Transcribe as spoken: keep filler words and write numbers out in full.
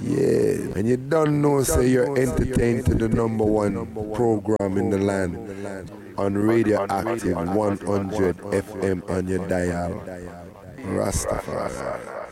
Yeah, and you don't know, say you're entertained to the number one program in the land on Radioactive one hundred F M on your dial. Rastafari.